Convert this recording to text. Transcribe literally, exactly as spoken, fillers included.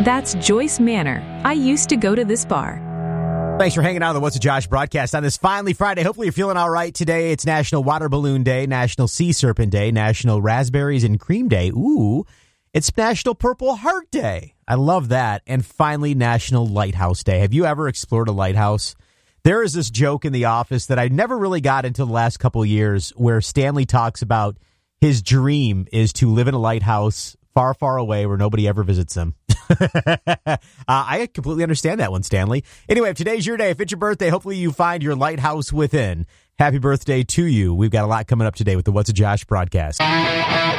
That's Joyce Manor. I used to go to this bar. Thanks for hanging out on the What's a Josh broadcast on this finally Friday. Hopefully you're feeling all right today. It's National Water Balloon Day, National Sea Serpent Day, National Raspberries and Cream Day. Ooh, it's National Purple Heart Day. I love that. And finally, National Lighthouse Day. Have you ever explored a lighthouse? There is this joke in The Office that I never really got until the last couple of years where Stanley talks about his dream is to live in a lighthouse far, far away where nobody ever visits him. uh, I completely understand that one, Stanley. Anyway, if today's your day, if it's your birthday, hopefully you find your lighthouse within. Happy birthday to you. We've got a lot coming up today with the What's a Josh broadcast.